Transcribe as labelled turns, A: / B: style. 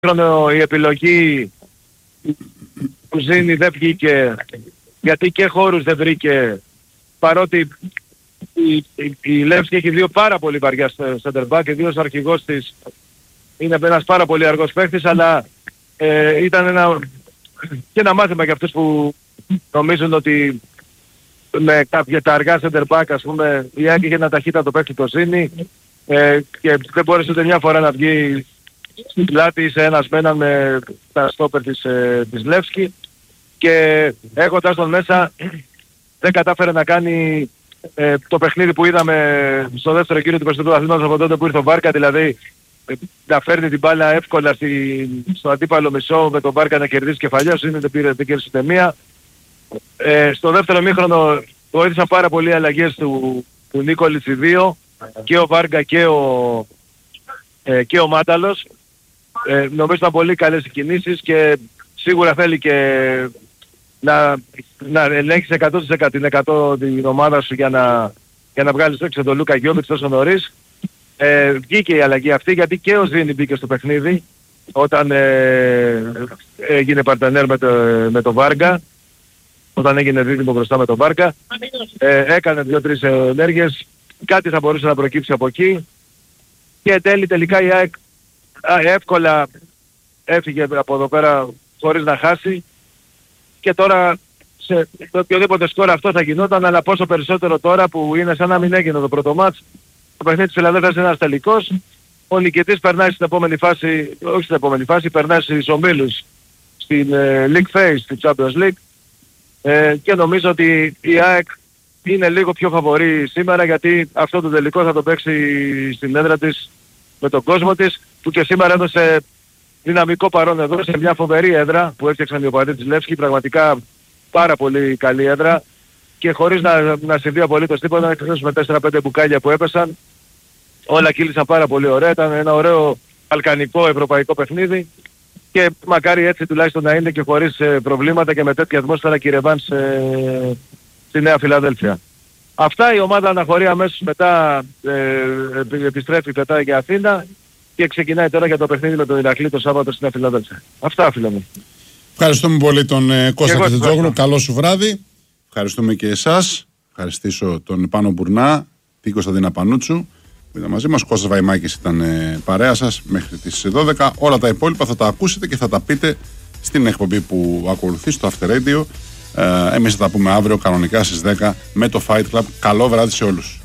A: η επιλογή του Ζήνη δεν βγήκε, γιατί και χώρους δεν βρήκε, παρότι η Λεύσκη έχει δύο πάρα πολύ βαριά center back και δύο αρχηγός της είναι ένας πάρα πολύ αργός παίκτης, αλλά ήταν ένα μάθημα για αυτούς που νομίζουν ότι με κάποια τα αργά center back, ας πούμε, η ΑΕΚ είχε ένα ταχύτατο παίκτη το Ζήνη και δεν μπόρεσε ούτε μια φορά να βγει στην πλάτη σε ένας με έναν με τα στόπερ της Λεύσκη, και έχοντας τον μέσα δεν κατάφερε να κάνει το παιχνίδι που είδαμε στο δεύτερο γύρο του Περιστατικού Αθηνών από τότε που ήρθε ο Βάρκα, δηλαδή να φέρνει την μπάλα εύκολα στο αντίπαλο μισό, με τον Βάρκα να κερδίσει κεφαλιάς, δεν κέρδισε ούτε μία. Στο δεύτερο ημίχρονο βοήθησαν πάρα πολύ οι αλλαγές του Νίκολιτς οι δύο, και ο Βάρκα και ο Μάταλος. Νομίζω ήταν πολύ καλές οι κινήσεις και σίγουρα θέλει και να ελέγχεις 100% την ομάδα σου για να βγάλεις έξω τον Λούκα Γιώβιτς τόσο νωρίς. Βγήκε η αλλαγή αυτή γιατί και ο Ζήνη μπήκε στο παιχνίδι όταν έγινε παρτενέρ με τον Βάρκα, όταν έγινε δίδυμο μπροστά με τον Βάρκα. Έκανε 2-3 ενέργειες, κάτι θα μπορούσε να προκύψει από εκεί και τελικά η ΑΕΚ εύκολα έφυγε από εδώ πέρα χωρίς να χάσει, και τώρα σε οποιοδήποτε σκορ αυτό θα γινόταν, αλλά πόσο περισσότερο τώρα που είναι σαν να μην έγινε το πρώτο μάτς. Το παιχνίδι της Φιλαδέλφειας είναι ένας τελικός, ο νικητής περνάει στην επόμενη φάση, όχι στην επόμενη φάση, περνάει στους ομίλους, στην League Phase, στην Champions League, και νομίζω ότι η ΑΕΚ είναι λίγο πιο φαβορή σήμερα, γιατί αυτό το τελικό θα το παίξει στην έδρα της με τον κόσμο της, που και σήμερα έδωσε δυναμικό παρόν εδώ σε μια φοβερή έδρα που έφτιαξαν οι οπαδοί της Λεύσκη, πραγματικά πάρα πολύ καλή έδρα, και χωρίς να συμβεί απολύτως τίποτα, εκτός με 4-5 μπουκάλια που έπεσαν, όλα κύλησαν πάρα πολύ ωραία. Ήταν ένα ωραίο βαλκανικό ευρωπαϊκό παιχνίδι και μακάρι έτσι τουλάχιστον να είναι και χωρίς προβλήματα και με τέτοια ατμόσφαιρα και ρεβάνς στη Νέα Φιλαδέλφεια. Αυτά, η ομάδα αναχωρεί αμέσως μετά, επιστρέφει μετά για Αθήνα και ξεκινάει τώρα για το παιχνίδι με τον Ηρακλή το Σάββατο στη Νέα Φιλαδέλφεια. Αυτά, φίλε μου.
B: Ευχαριστούμε πολύ τον Κώστα Κεζετζόγλου. Καλό σου βράδυ. Ευχαριστούμε και εσάς. Ευχαριστήσω τον Πάνο Μπουρνά, την Κωνσταντίνα Πανούτσου που ήταν μαζί μας. Κώστας Βαϊμάκης ήταν παρέα σας μέχρι τις 12. Όλα τα υπόλοιπα θα τα ακούσετε και θα τα πείτε στην εκπομπή που ακολουθεί στο After Radio. Εμείς θα τα πούμε αύριο κανονικά στις 10 με το Fight Club. Καλό βράδυ σε όλους.